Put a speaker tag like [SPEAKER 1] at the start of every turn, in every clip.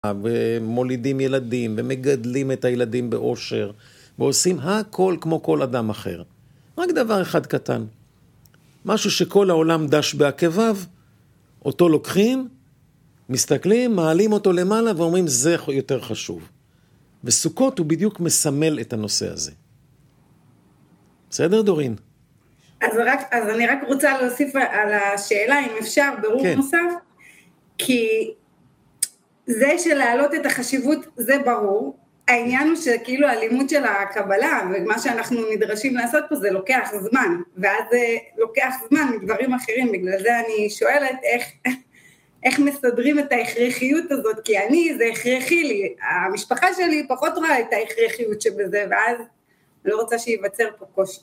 [SPEAKER 1] ומולידים ילדים, ומגדלים את הילדים באושר, ועושים הכל כמו כל אדם אחר. רק דבר אחד קטן. משהו שכל העולם דש בעקביו, אותו לוקחים, מסתכלים, מעלים אותו למעלה, ואומרים, זה יותר חשוב. וסוכות הוא בדיוק מסמל את הנושא הזה. בסדר, דורין?
[SPEAKER 2] אז אני רק רוצה להוסיף על השאלה, אם אפשר, ברור כן. נוסף, כי זה שלהעלות את החשיבות, זה ברור, העניין הוא שכאילו הלימוד של הקבלה, ומה שאנחנו נדרשים לעשות פה, זה לוקח זמן, ואז זה לוקח זמן מדברים אחרים, בגלל זה אני שואלת איך מסדרים את ההכרחיות הזאת, כי זה הכרחי לי, המשפחה שלי פחות רואה את ההכרחיות שבזה, ואז אני לא רוצה שיווצר פה קושי.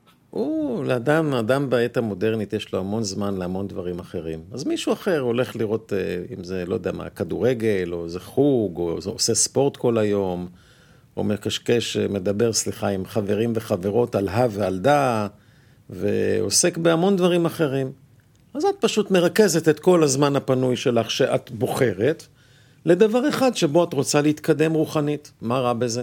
[SPEAKER 1] לאדם בעת המודרנית יש לו המון זמן להמון דברים אחרים. אז מישהו אחר הולך לראות, אם זה, לא יודע מה, כדורגל, או זה חוג, או עושה ספורט כל היום, או מקשקש, מדבר, עם חברים וחברות על ועל דא, ועוסק בהמון דברים אחרים. אז את פשוט מרכזת את כל הזמן הפנוי שלך שאת בוחרת, לדבר אחד שבו את רוצה להתקדם רוחנית. מה רע בזה?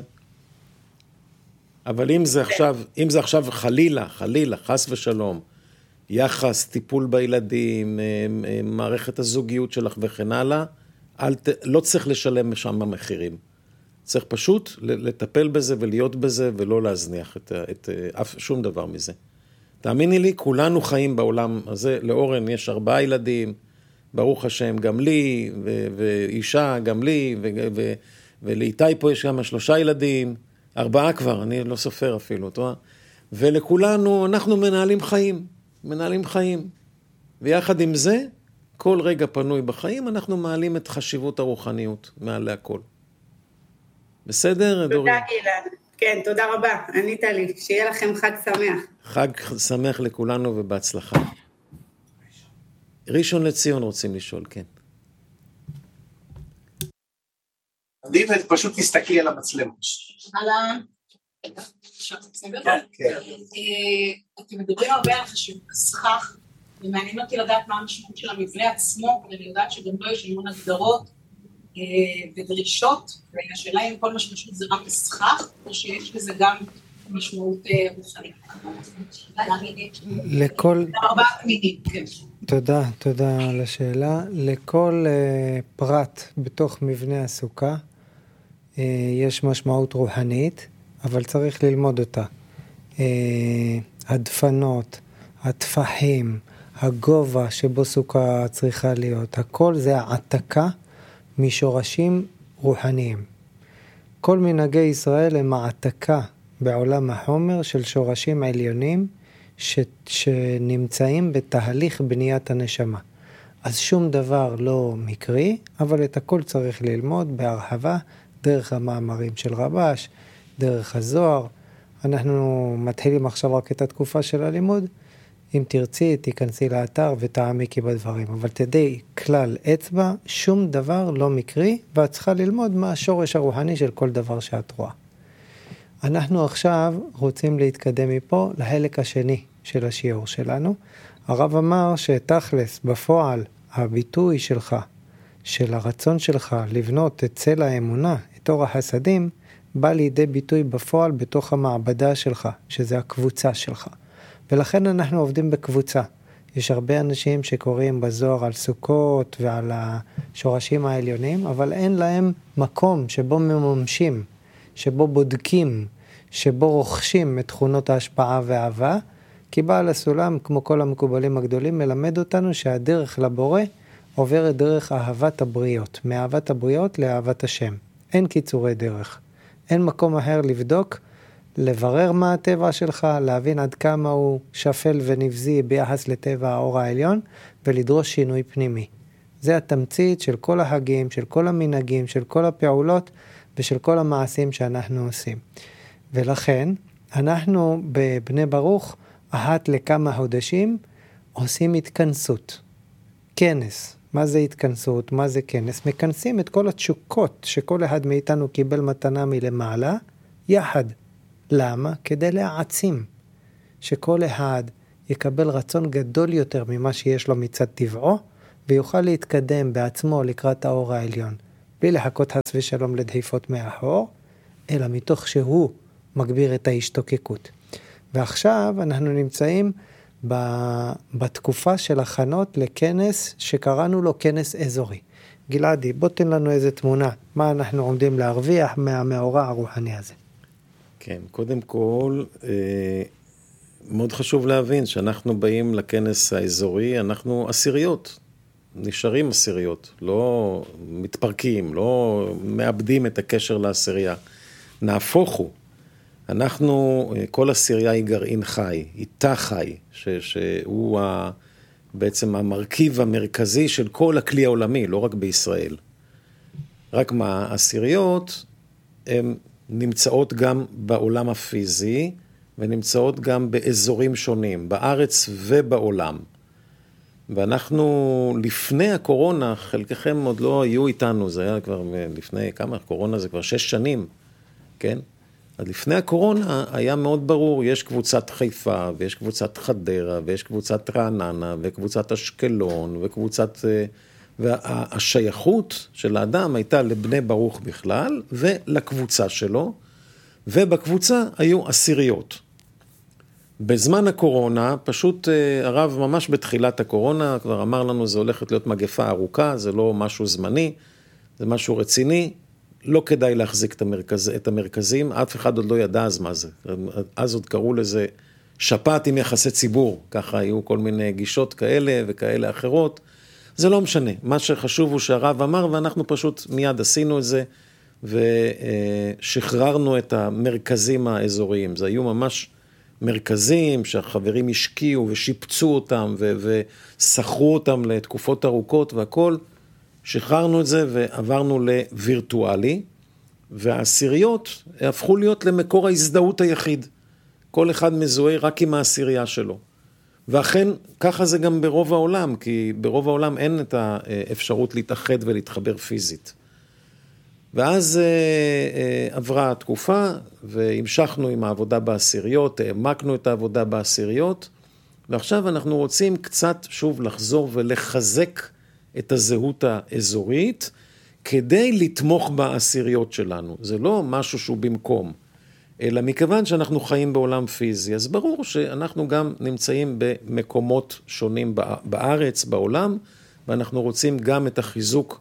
[SPEAKER 1] אבל אם זה עכשיו חלילה, חס ושלום, יחס, טיפול בילדים, מערכת הזוגיות שלך וכן הלאה, לא צריך לשלם משם המחירים. צריך פשוט לטפל בזה ולהיות בזה ולא להזניח שום דבר מזה. תאמיני לי, כולנו חיים בעולם הזה, לאורן יש 4 ילדים, ברוך השם גם לי, ואישה גם לי, ולאיתי פה יש גם 3 ילדים, 4 כבר, אני לא סופר אפילו, ולכולנו אנחנו מנהלים חיים, ויחד עם זה, כל רגע פנוי בחיים, אנחנו מעלים את חשיבות הרוחניות מעל להכל. בסדר?
[SPEAKER 2] תודה גלעד. כן, תודה רבה, ענית לי, שיהיה לכם חג שמח.
[SPEAKER 1] חג שמח לכולנו ובהצלחה. ראשון לציון רוצים לשאול, כן.
[SPEAKER 3] עדיף, פשוט תסתכלי על המצלמות.
[SPEAKER 4] אהלן. אתם מדברים הרבה על חשיבות הסכך, ומעניין אותי לדעת מה המשמעות של המבנה עצמו, ואני יודעת שגם לא יש המון הגדרות ודרישות, והשאלה אם כל משמעות זה רק הסכך, או שיש לזה גם משמעות רוחנית.
[SPEAKER 5] לכל...
[SPEAKER 4] 4 תמידים, כן.
[SPEAKER 5] תודה על השאלה. לכל פרט בתוך מבנה הסוכה יש משמעות רוחנית, אבל צריך ללמוד אותה. הדפנות, הטפחים, הגובה שבו סוכה צריכה להיות, הכל זה העתקה משורשים רוחניים. כל מנהגי ישראל הם העתקה בעולם החומר של שורשים עליונים שנמצאים בתהליך בניית הנשמה. אז שום דבר לא מקרי, אבל את הכל צריך ללמוד בהרחבה, דרך המאמרים של רבש, דרך הזוהר. אנחנו מתחילים עכשיו רק את התקופה של הלימוד. אם תרצי, תיכנסי לאתר ותעמיקי בדברים. אבל תדעי, כלל אצבע, שום דבר לא מקרי, ואת צריכה ללמוד מה השורש הרוחני של כל דבר שאת רואה. אנחנו עכשיו רוצים להתקדם מפה לחלק השני של השיעור שלנו. הרב אמר שתכלס, בפועל, הביטוי שלך, של הרצון שלך לבנות את צל האמונה, את אור החסדים, בא לידי ביטוי בפועל בתוך המעבדה שלך, שזה הקבוצה שלך. ולכן אנחנו עובדים בקבוצה. יש הרבה אנשים שקוראים בזוהר על סוכות ועל השורשים העליונים, אבל אין להם מקום שבו מממשים, שבו בודקים, שבו רוכשים את תכונות ההשפעה והאהבה, כי בעל הסולם, כמו כל המקובלים הגדולים, מלמד אותנו שהדרך לבורא עוברת דרך אהבת הבריות, מאהבת הבריות לאהבת השם. אין קיצורי דרך. אין מקום אחר לבדוק, לברר מה הטבע שלך, להבין עד כמה הוא שפל ונבזי ביחס לטבע האור העליון, ולדרוש שינוי פנימי. זה התמצית של כל החגים, של כל המנהגים, של כל הפעולות, ושל כל המעשים שאנחנו עושים. ולכן, אנחנו בבני ברוך, אחת לכמה חודשים, עושים התכנסות. כנס. מה זה התכנסות? מה זה כנס? מכנסים את כל התשוקות שכל אחד מאיתנו קיבל מתנה מלמעלה, יחד. למה? כדי להעצים. שכל אחד יקבל רצון גדול יותר ממה שיש לו מצד טבעו, ויוכל להתקדם בעצמו לקראת האור העליון. בלי לחכות חס ושלום לדחיפות מאחור, אלא מתוך שהוא מגביר את ההשתוקקות. ועכשיו אנחנו נמצאים בתקופה של הכנות לכנס שקראנו לו כנס אזורי. גלעדי, בוא תן לנו איזה תמונה, מה אנחנו עומדים להרוויח מהמאורע הרוחני הזה.
[SPEAKER 1] כן, קודם כל, מאוד חשוב להבין שאנחנו באים לכנס האזורי, אנחנו עשיריות, נשארים עשיריות, לא מתפרקים, לא מאבדים את הקשר לעשירייה. נהפוך הוא, אנחנו, כל עשירייה היא גרעין חי, היא תא חי, שהוא בעצם המרכיב המרכזי של כל הכלי העולמי, לא רק בישראל. רק מה, העשיריות הן נמצאות גם בעולם הפיזי, ונמצאות גם באזורים שונים, בארץ ובעולם. ואנחנו לפני הקורונה, חלקכם עוד לא היו איתנו, זה היה כבר לפני כמה, קורונה זה כבר 6 שנים, כן? אז לפני הקורונה היה מאוד ברור, יש קבוצת חיפה, ויש קבוצת חדרה, ויש קבוצת רעננה, וקבוצת אשקלון, והשייכות של האדם הייתה לבני ברוך בכלל, ולקבוצה שלו, ובקבוצה היו עשיריות. בזמן הקורונה, פשוט הרב ממש בתחילת הקורונה, כבר אמר לנו, זה הולכת להיות מגפה ארוכה, זה לא משהו זמני, זה משהו רציני, לא כדאי להחזיק את המרכזים, אף אחד עוד לא ידע אז מה זה. אז עוד קראו לזה שפעת עם יחסי ציבור, ככה היו כל מיני גישות כאלה וכאלה אחרות, זה לא משנה. מה שחשוב הוא שהרב אמר, ואנחנו פשוט מיד עשינו את זה, ושחררנו את המרכזים האזוריים. זה היו ממש מרכזים שהחברים השקיעו ושיפצו אותם וסחרו אותם לתקופות ארוכות והכל. שחררנו את זה ועברנו לווירטואלי, והעשיריות הפכו להיות למקור ההזדהות היחיד. כל אחד מזוהה רק עם העשירייה שלו. ואכן, ככה זה גם ברוב העולם, כי ברוב העולם אין את האפשרות להתאחד ולהתחבר פיזית. ואז עברה התקופה, והמשכנו עם העבודה בעשיריות, העמקנו את העבודה בעשיריות, ועכשיו אנחנו רוצים קצת שוב לחזור ולחזק את הזהות האזורית, כדי לתמוך בעשיריות שלנו. זה לא משהו שהוא במקום, אלא מכיוון שאנחנו חיים בעולם פיזי, אז ברור שאנחנו גם נמצאים במקומות שונים בארץ, בעולם, ואנחנו רוצים גם את החיזוק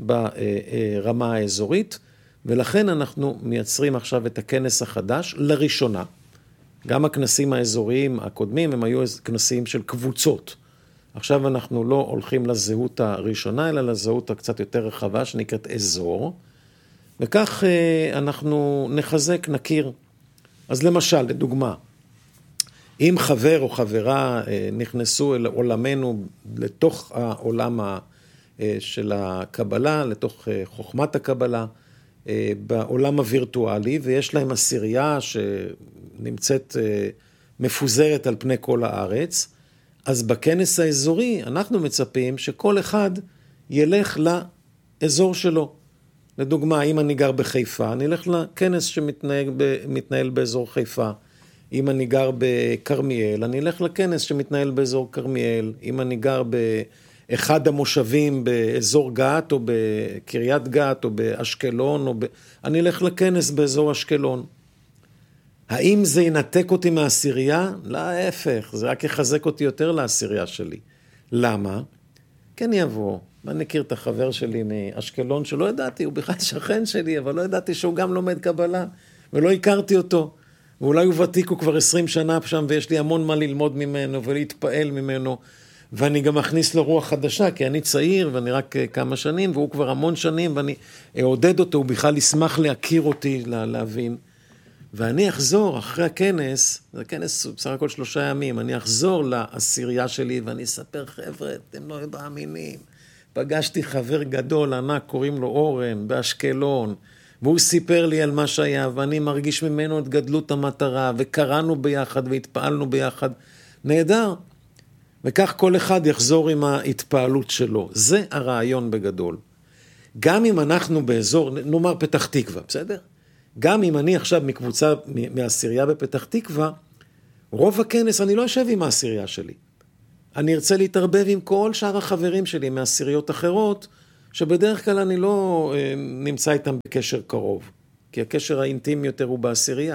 [SPEAKER 1] ברמה האזורית, ולכן אנחנו מייצרים עכשיו את הכנס החדש לראשונה. גם הכנסים האזוריים הקודמים הם היו כנסים של קבוצות. עכשיו אנחנו לא הולכים לזהות הראשונה, אלא לזהות הקצת יותר רחבה, שנקראת אזור, וכך אנחנו נחזק, נכיר. אז למשל, לדוגמה, אם חבר או חברה נכנסו אל עולמנו, לתוך העולם של הקבלה, לתוך חוכמת הקבלה, בעולם הווירטואלי, ויש להם עשירייה שנמצאת מפוזרת על פני כל הארץ, אז בכנס האזורי אנחנו מצפים שכל אחד ילך לאזור שלו. לדוגמה, אם אני גר בחיפה, אני אלך לכנס שמתנהל באזור חיפה. אם אני גר בקרמיאל, אני אלך לכנס שמתנהל באזור קרמיאל. אם אני גר באחד המושבים באזור גת או בקריית גת או באשקלון, אני אלך לכנס באזור אשקלון. האם זה ינתק אותי מהעשירייה? להפך, זה רק יחזק אותי יותר לעשירייה שלי. למה? כי אני אבוא, ואני מכיר את החבר שלי מאשקלון, שלא ידעתי, הוא בכלל שכן שלי, אבל לא ידעתי שהוא גם לומד קבלה, ולא הכרתי אותו. ואולי הוא ותיק, הוא כבר 20 שנה שם, ויש לי המון מה ללמוד ממנו, ולהתפעל ממנו, ואני גם מכניס לו רוח חדשה, כי אני צעיר, ואני רק כמה שנים, והוא כבר המון שנים, ואני אעודד אותו, הוא בכלל ישמח להכיר אותי, להבין. ואני אחזור אחרי הכנס, זה כנס בסך הכל 3 ימים, אני אחזור לעשירייה שלי ואני אספר, חבר'ה, אתם לא מאמינים. פגשתי חבר גדול, ענק, קוראים לו אורן, באשקלון, והוא סיפר לי על מה שהיה, ואני מרגיש ממנו את גדלות המטרה, וקראנו ביחד והתפעלנו ביחד. נהדר. וכך כל אחד יחזור עם ההתפעלות שלו. זה הרעיון בגדול. גם אם אנחנו באזור, נאמר פתח תקווה, בסדר? גם אם אני עכשיו מקבוצה, מהעשירייה בפתח תקווה, רוב הכנס אני לא אשב עם העשירייה שלי. אני ארצה להתערבב עם כל שאר החברים שלי מהעשיריות אחרות, שבדרך כלל אני לא נמצא איתם בקשר קרוב, כי הקשר האינטימי יותר הוא בעשירייה.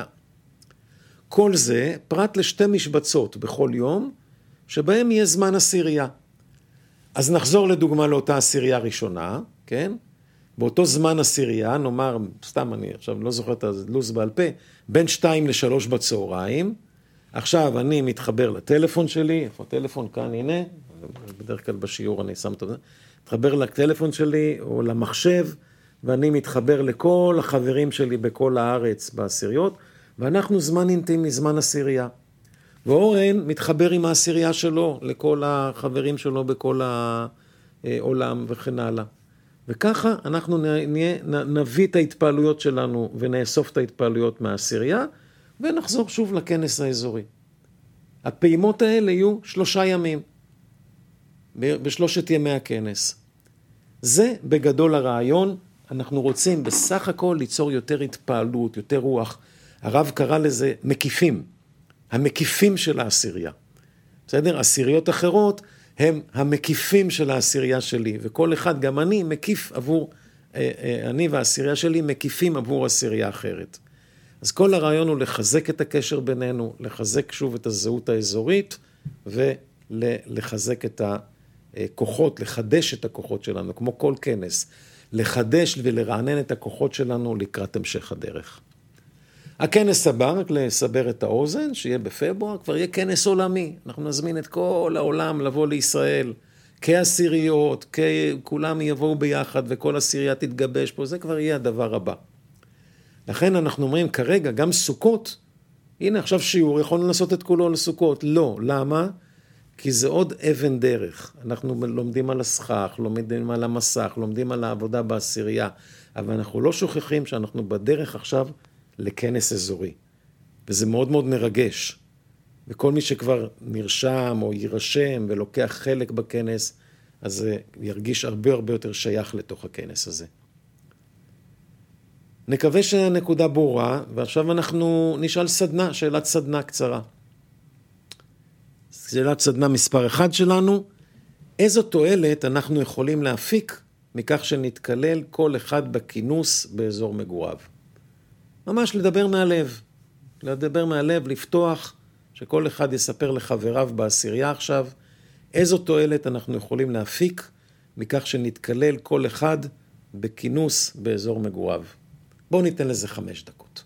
[SPEAKER 1] כל זה פרט לשתי משבצות בכל יום, שבהם יהיה זמן עשירייה. אז נחזור לדוגמה לאותה עשירייה ראשונה, כן? באותו זמן עשירייה, נאמר, סתם אני עכשיו לא זוכר את הלו"ז בעל פה, בין 2 ל-3 בצהריים, עכשיו אני מתחבר לטלפון שלי, איפה הטלפון? כאן, הנה, בדרך כלל בשיעור אני שם את זה, מתחבר לטלפון שלי או למחשב, ואני מתחבר לכל החברים שלי בכל הארץ בעשיריות, ואנחנו זמן אינטימי, זמן עשירייה. ואורן מתחבר עם העשירייה שלו, לכל החברים שלו בכל העולם וכן הלאה. וככה אנחנו נביא את ההתפעלויות שלנו ונאסוף את ההתפעלויות מהעשירייה, ונחזור שוב לכנס האזורי. הפעימות האלה יהיו 3 ימים, בשלושת ימי הכנס. זה בגדול הרעיון, אנחנו רוצים בסך הכל ליצור יותר התפעלות, יותר רוח. הרב קרא לזה מקיפים, המקיפים של העשירייה. בסדר? עשיריות אחרות הם המקיפים של העשירייה שלי, וכל אחד, גם אני, מקיף עבור, אני והעשירייה שלי מקיפים עבור עשירייה אחרת. אז כל הרעיון הוא לחזק את הקשר בינינו, לחזק שוב את הזהות האזורית, ולחזק את הכוחות, לחדש את הכוחות שלנו, כמו כל כנס, לחדש ולרענן את הכוחות שלנו לקראת המשך הדרך. הכנס הבא, רק לסבר את האוזן, שיהיה בפברואר, כבר יהיה כנס עולמי. אנחנו נזמין את כל העולם לבוא לישראל, כעשיריות, כולם יבואו ביחד, וכל עשירייה תתגבש פה, זה כבר יהיה הדבר הבא. לכן אנחנו אומרים כרגע, גם סוכות, הנה עכשיו שיעור, יכולנו לעשות את כולו לסוכות. לא, למה? כי זה עוד אבן דרך. אנחנו לומדים על הסכך, לומדים על המסך, לומדים על העבודה בעשירייה, אבל אנחנו לא שוכחים שאנחנו בדרך עכשיו לכנס אזורי. וזה מאוד מאוד מרגש. וכל מי שכבר נרשם או יירשם ולוקח חלק בכנס, אז זה ירגיש הרבה הרבה יותר שייך לתוך הכנס הזה. נקווה שהנקודה ברורה, ועכשיו אנחנו נשאל סדנה, שאלת סדנה קצרה. שאלת סדנה מספר 1 שלנו, איזו תועלת אנחנו יכולים להפיק מכך שנתקלל כל אחד בכינוס באזור מגוריו. ממש לדבר מהלב, לפתוח, שכל אחד יספר לחבריו בעשירייה עכשיו, איזו תועלת אנחנו יכולים להפיק מכך שנתקלל כל אחד בכינוס באזור מגוריו. בואו ניתן לזה 5 דקות.